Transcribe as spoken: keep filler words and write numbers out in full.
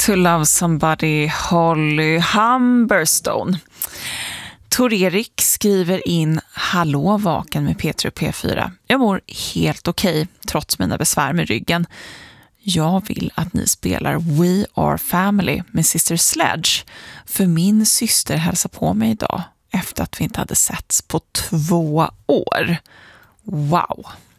to Love Somebody, Holly Humberstone. Tor-Erik skriver in: hallå vaken med Peter och P fyra. Jag mår helt okej trots mina besvär med ryggen. Jag vill att ni spelar We Are Family med Sister Sledge, för min syster hälsar på mig idag efter att vi inte hade setts på två år. Wow!